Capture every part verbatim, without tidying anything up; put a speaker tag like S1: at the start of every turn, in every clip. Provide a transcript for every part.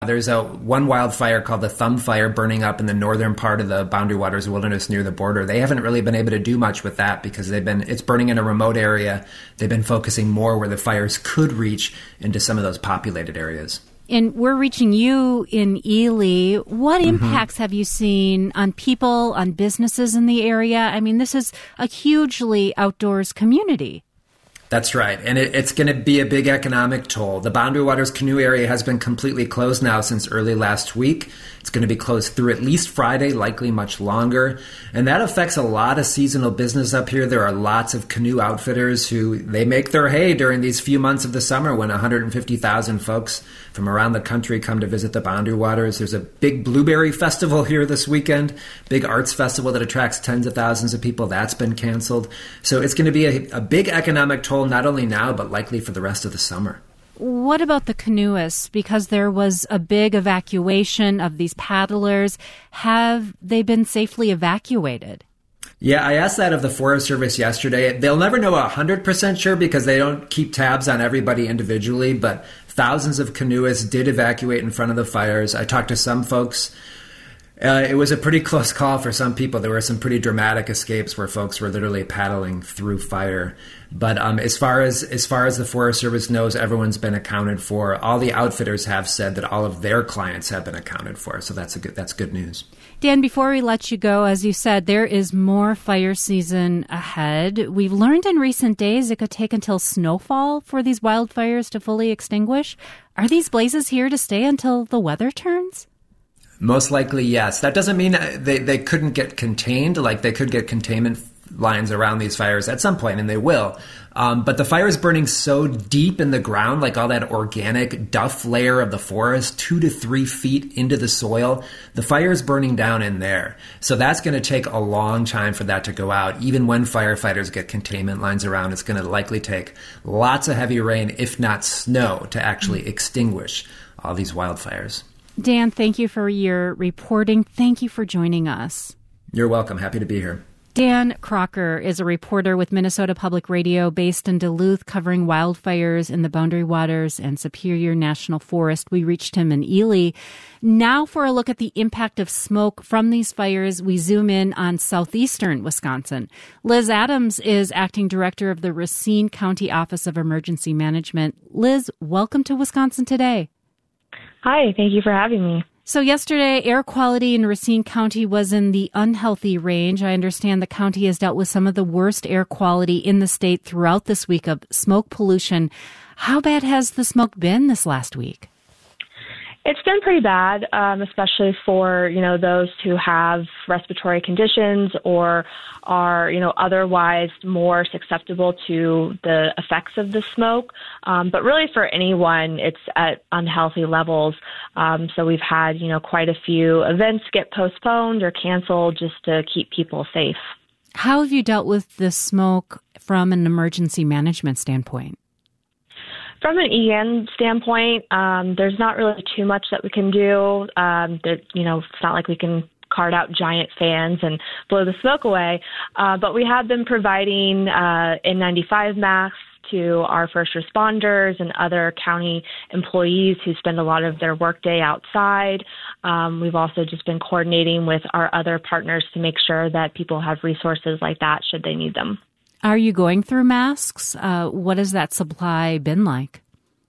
S1: There's a one wildfire called the Thumb Fire burning up in the northern part of the Boundary Waters Wilderness near the border. They haven't really been able to do much with that because they've been it's burning in a remote area. They've been focusing more where the fires could reach into some of those populated areas.
S2: And we're reaching you in Ely. What
S1: Mm-hmm.
S2: impacts have you seen on people, on businesses in the area? I mean, this is a hugely outdoors community.
S1: That's right. And it, it's going to be a big economic toll. The Boundary Waters canoe area has been completely closed now since early last week. It's going to be closed through at least Friday, likely much longer. And that affects a lot of seasonal business up here. There are lots of canoe outfitters who they make their hay during these few months of the summer when one hundred fifty thousand folks from around the country come to visit the Boundary Waters. There's a big blueberry festival here this weekend, big arts festival that attracts tens of thousands of people. That's been canceled. So it's going to be a, a big economic toll, not only now, but likely for the rest of the summer.
S2: What about the canoeists? Because there was a big evacuation of these paddlers. Have they been safely evacuated?
S1: Yeah, I asked that of the Forest Service yesterday. They'll never know one hundred percent sure because they don't keep tabs on everybody individually, but thousands of canoeists did evacuate in front of the fires. I talked to some folks. Uh, it was a pretty close call for some people. There were some pretty dramatic escapes where folks were literally paddling through fire. But um, as far as as far as the Forest Service knows, everyone's been accounted for. All the outfitters have said that all of their clients have been accounted for. So that's a good that's good news.
S2: Dan, before we let you go, as you said, there is more fire season ahead. We've learned in recent days it could take until snowfall for these wildfires to fully extinguish. Are these blazes here to stay until the weather turns?
S1: Most likely, yes. That doesn't mean they, they couldn't get contained, like they could get containment lines around these fires at some point, and they will. Um, but the fire is burning so deep in the ground, like all that organic duff layer of the forest, two to three feet into the soil, the fire is burning down in there. So that's going to take a long time for that to go out. Even when firefighters get containment lines around, it's going to likely take lots of heavy rain, if not snow, to actually extinguish all these wildfires.
S2: Dan, thank you for your reporting. Thank you for joining us.
S1: You're welcome. Happy to be here.
S2: Dan Crocker is a reporter with Minnesota Public Radio based in Duluth, covering wildfires in the Boundary Waters and Superior National Forest. We reached him in Ely. Now for a look at the impact of smoke from these fires, we zoom in on southeastern Wisconsin. Liz Adams is acting director of the Racine County Office of Emergency Management. Liz, welcome to Wisconsin Today.
S3: Hi, thank you for having me.
S2: So yesterday, air quality in Racine County was in the unhealthy range. I understand the county has dealt with some of the worst air quality in the state throughout this week of smoke pollution. How bad has the smoke been this last week?
S3: It's been pretty bad, um, especially for, you know, those who have respiratory conditions or are, you know, otherwise more susceptible to the effects of the smoke. Um, but really for anyone, it's at unhealthy levels. Um, so we've had, you know, quite a few events get postponed or canceled just to keep people safe.
S2: How have you dealt with the smoke from an emergency management standpoint?
S3: From an E N standpoint, um, there's not really too much that we can do. Um, that, you know, it's not like we can cart out giant fans and blow the smoke away. Uh, but we have been providing uh, N ninety-five masks to our first responders and other county employees who spend a lot of their workday outside. Um, we've also just been coordinating with our other partners to make sure that people have resources like that should they need them.
S2: Are you going through masks? Uh, what has that supply been like?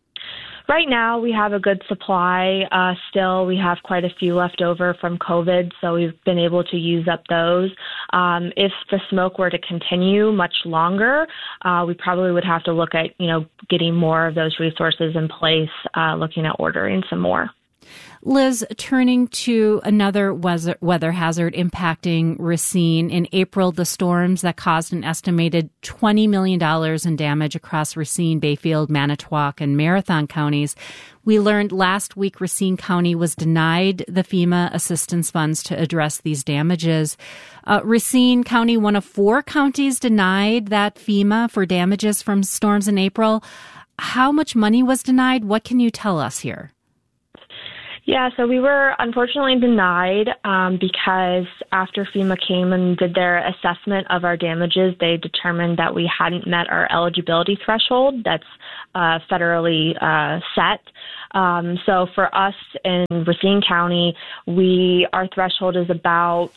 S3: Right now, we have a good supply. Uh, still, we have quite a few left over from COVID, so we've been able to use up those. Um, if the smoke were to continue much longer, uh, we probably would have to look at, you know, getting more of those resources in place, uh, looking at ordering some more.
S2: Liz, turning to another weather, weather hazard impacting Racine. In April, the storms that caused an estimated twenty million dollars in damage across Racine, Bayfield, Manitowoc, and Marathon counties. We learned last week Racine County was denied the FEMA assistance funds to address these damages. Uh, Racine County, one of four counties denied that FEMA for damages from storms in April. How much money was denied? What can you tell us here?
S3: Yeah, so we were unfortunately denied um, because after FEMA came and did their assessment of our damages, they determined that we hadn't met our eligibility threshold that's uh, federally uh, set. Um, so for us in Racine County, we our threshold is about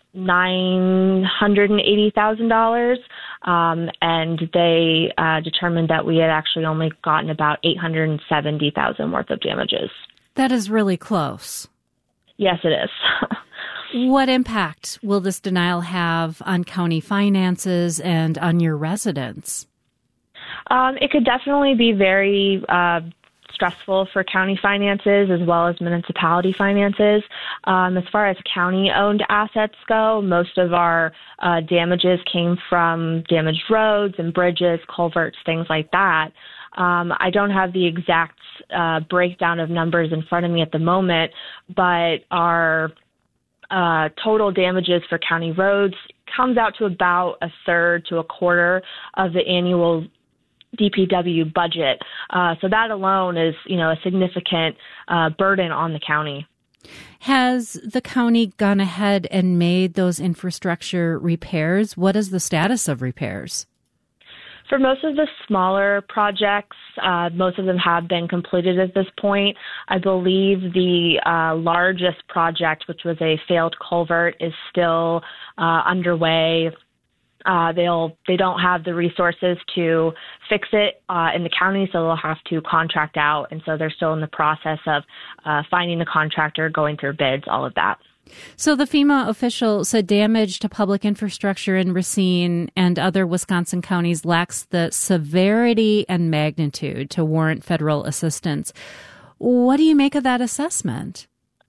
S3: nine hundred eighty thousand dollars, um, and they uh, determined that we had actually only gotten about eight hundred seventy thousand dollars worth of damages.
S2: That is really close.
S3: Yes, it is.
S2: What impact will this denial have on county finances and on your residents?
S3: Um, it could definitely be very uh, stressful for county finances as well as municipality finances. Um, as far as county-owned assets go, most of our uh, damages came from damaged roads and bridges, culverts, things like that. Um, I don't have the exact uh, breakdown of numbers in front of me at the moment, but our uh, total damages for county roads comes out to about a third to a quarter of the annual D P W budget. Uh, so that alone is, you know, a significant uh, burden on the county.
S2: Has the county gone ahead and made those infrastructure repairs? What is the status of repairs?
S3: For most of the smaller projects, uh, most of them have been completed at this point. I believe the uh, largest project, which was a failed culvert, is still uh, underway. Uh, they'll they don't have the resources to fix it uh, in the county, so they'll have to contract out, and so they're still in the process of uh, finding the contractor, going through bids, all of that.
S2: So the FEMA official said damage to public infrastructure in Racine and other Wisconsin counties lacks the severity and magnitude to warrant federal assistance. What do you make of that assessment?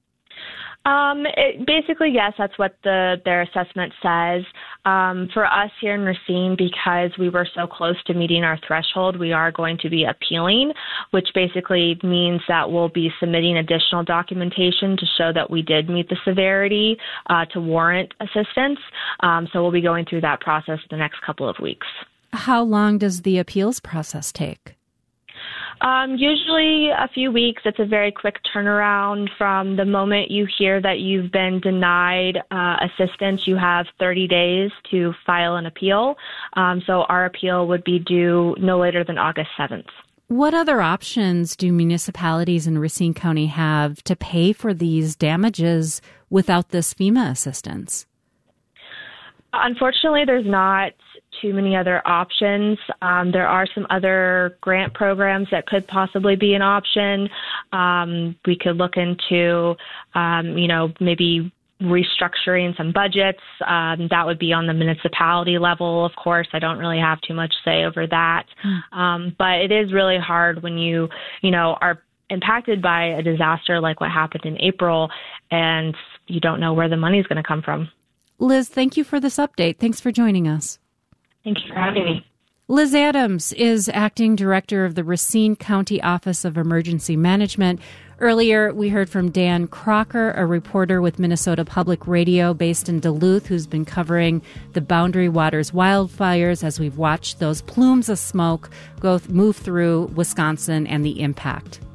S3: Um, it, basically, yes, that's what the their assessment says. Um, for us here in Racine, because we were so close to meeting our threshold, we are going to be appealing, which basically means that we'll be submitting additional documentation to show that we did meet the severity uh, to warrant assistance. Um, so we'll be going through that process the next couple of weeks.
S2: How long does the appeals process take?
S3: Um, usually a few weeks. It's a very quick turnaround from the moment you hear that you've been denied uh, assistance. You have thirty days to file an appeal. Um, so our appeal would be due no later than August seventh.
S2: What other options do municipalities in Racine County have to pay for these damages without this FEMA assistance?
S3: Unfortunately, there's not too many other options. Um, there are some other grant programs that could possibly be an option. Um, we could look into, um, you know, maybe restructuring some budgets. Um, that would be on the municipality level, of course. I don't really have too much say over that. Mm. Um, but it is really hard when you, you know, are impacted by a disaster like what happened in April and you don't know where the money is going to come from.
S2: Liz, thank you for this update. Thanks for joining us.
S3: Thank you for having me.
S2: Liz Adams is acting director of the Racine County Office of Emergency Management. Earlier, we heard from Dan Crocker, a reporter with Minnesota Public Radio based in Duluth, who's been covering the Boundary Waters wildfires as we've watched those plumes of smoke go move through Wisconsin and the impact.